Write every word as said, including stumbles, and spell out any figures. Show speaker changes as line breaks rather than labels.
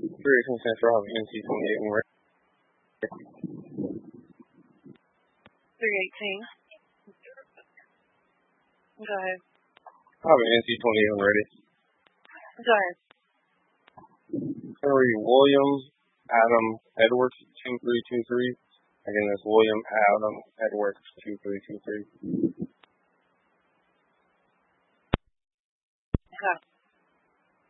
three eighteen Central, I have N C twenty-eight when ready.
three eighteen. Go ahead.
I have N C twenty-eight when ready.
Go ahead.
Henry William Adam Edwards, two three two three. Again, that's William Adam Edwards, two three two three.
Okay.